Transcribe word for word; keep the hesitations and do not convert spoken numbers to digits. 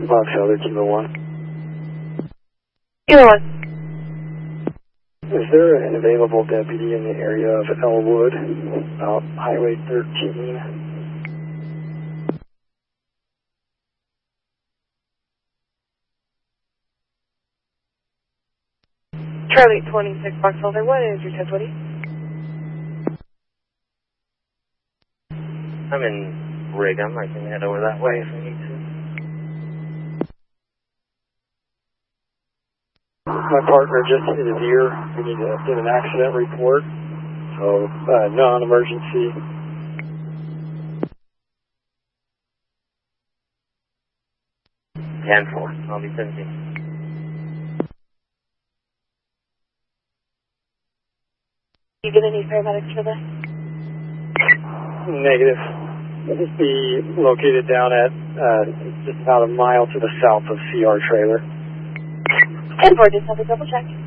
Box Elder, Kilo one. Kilo one. Is there an available deputy in the area of Elwood, about Highway thirteen? Charlie twenty-six, Box Elder, what is your ten twenty? I'm in Brigham. I can head over that way if I need to. My partner just hit a deer. We need to get an accident report. So, uh, non-emergency. ten four. I'll be sending. You get any paramedics for this? Negative. This be located down at uh, just about a mile to the south of C R trailer. ten four, just have a double check.